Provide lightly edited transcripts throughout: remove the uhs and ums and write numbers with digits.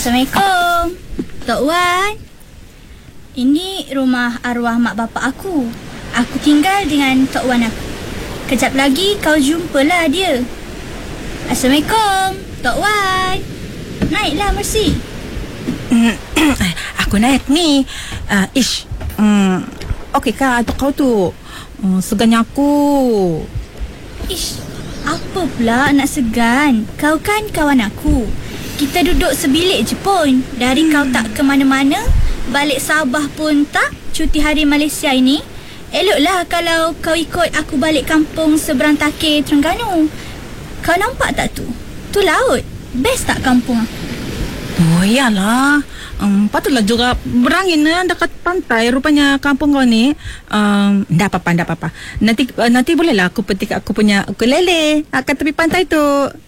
Assalamualaikum, Tok Wan. Ini rumah arwah mak bapak aku. Aku tinggal dengan Tok Wan aku. Kejap lagi kau jumpalah dia. Assalamualaikum, Tok Wan. Naiklah Mercy. Aku naik ni. Okey kah untuk kau tu? Segannya aku. Apa pula nak segan? Kau kan kawan aku. Kita duduk sebilik je pun. Dari kau tak ke mana-mana, balik Sabah pun tak, cuti hari Malaysia ini. Eloklah kalau kau ikut aku balik kampung seberang Takir, Terengganu. Kau nampak tak tu? Tu laut. Best tak kampung aku? Oh iyalah. Patutlah juga berangin dekat pantai. Rupanya kampung kau ni. Ndak apa-apa. Nanti bolehlah aku petik aku punya ukulele kat tepi pantai tu.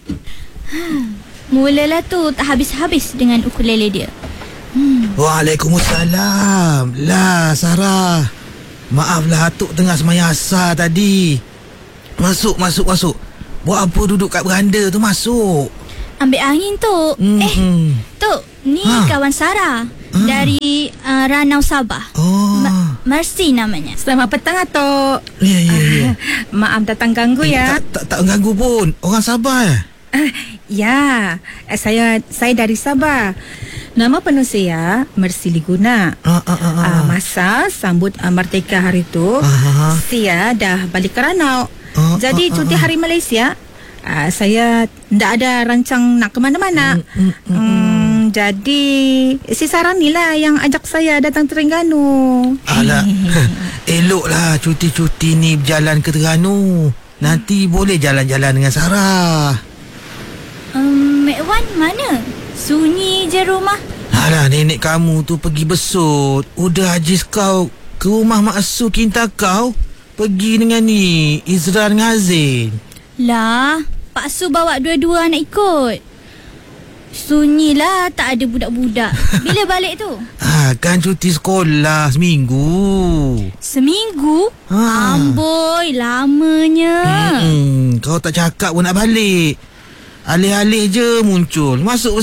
Mulalah tu tak habis-habis dengan ukulele dia. Waalaikumsalam. Lah Sarah, maaflah atuk tengah semayang asar tadi. Masuk. Buat apa duduk kat beranda tu, masuk. Ambil angin tu. Tok, ni kawan Sarah dari Ranau Sabah. Mercy namanya. Selamat petang Atok. Ya. Maaf datang ganggu ya. Tak ganggu pun. Orang Sabah Ya, saya dari Sabah. Nama penuh saya Mercy Liguna. Masa sambut Merdeka hari tu, saya dah balik ke Ranau. Jadi cuti hari Malaysia, saya ndak ada rancang nak ke mana-mana. Jadi si Sarah ni lah yang ajak saya datang Terengganu. Alah, eloklah cuti-cuti ni berjalan ke Terengganu. Nanti boleh jalan-jalan dengan Sarah. Mek Wan mana? Sunyi je rumah. Alah, nenek kamu tu pergi besut. Udah ajis kau ke rumah Mak Su kinta kau. Pergi dengan ni Izra dengan Azin. Lah, Pak Su bawa dua-dua nak ikut. Sunyilah, tak ada budak-budak. Bila balik tu? Kan cuti sekolah seminggu. Amboi, lamanya. Kau tak cakap pun nak balik. Alih-alih je muncul. Masuk.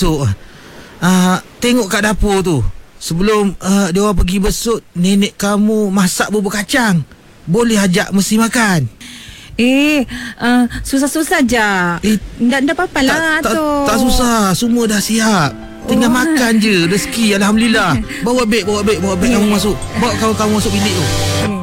Tengok kat dapur tu. Sebelum dia orang pergi besut, nenek kamu masak bubur kacang. Boleh ajak mesti makan. Susah-susah je. Ndak apa-apa lah tu. Tak susah. Semua dah siap. Tinggal makan je. Rezeki, alhamdulillah. Bawa beg kamu masuk. Bawa kawan kamu masuk bilik tu.